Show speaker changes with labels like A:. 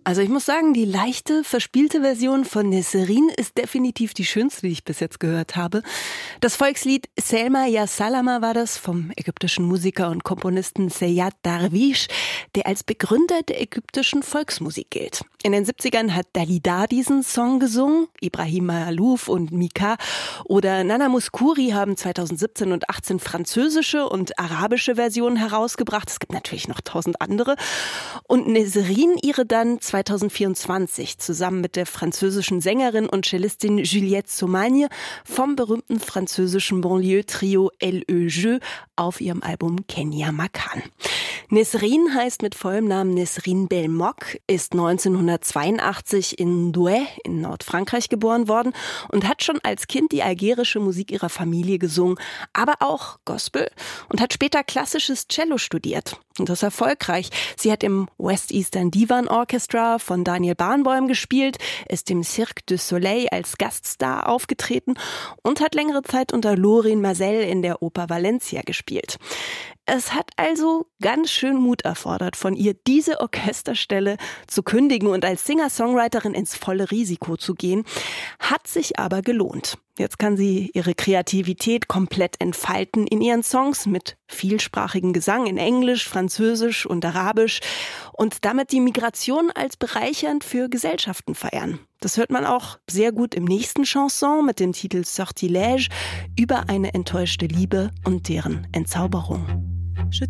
A: Also ich muss sagen, die leichte, verspielte Version von Nesrin ist definitiv die schönste, die ich bis jetzt gehört habe. Das Volkslied Selma Ya Salama war das vom ägyptischen Musiker und Komponisten Seyad Darwish, der als Begründer der ägyptischen Volksmusik gilt. In den 70ern hat Dalida diesen Song gesungen, Ibrahim Maalouf und Mika oder Nana Mouskouri haben 2017 und 18 französische und arabische Versionen herausgebracht. Es gibt natürlich noch 1000 andere. Und Nesrin ihre dann 2024 zusammen mit der französischen Sängerin und Cellistin Juliette Saumagne vom berühmten französischen Banlieue-Trio LE auf ihrem Album Kenya Makan. Nesrin heißt mit vollem Namen Nesrin Belmoq, ist 1982 in Douai in Nordfrankreich geboren worden und hat schon als Kind die algerische Musik ihrer Familie gesungen, aber auch Gospel und hat später klassisches Cello studiert. Und das erfolgreich. Sie hat im West Eastern Divan Orchestra von Daniel Barenboim gespielt, ist im Cirque du Soleil als Gaststar aufgetreten und hat längere Zeit unter Lorin Maazel in der Oper Valencia gespielt. Es hat also ganz schön Mut erfordert, von ihr diese Orchesterstelle zu kündigen und als Singer-Songwriterin ins volle Risiko zu gehen. Hat sich aber gelohnt. Jetzt kann sie ihre Kreativität komplett entfalten in ihren Songs mit vielsprachigem Gesang in Englisch, Französisch und Arabisch und damit die Migration als bereichernd für Gesellschaften feiern. Das hört man auch sehr gut im nächsten Chanson mit dem Titel Sortilège über eine enttäuschte Liebe und deren Entzauberung.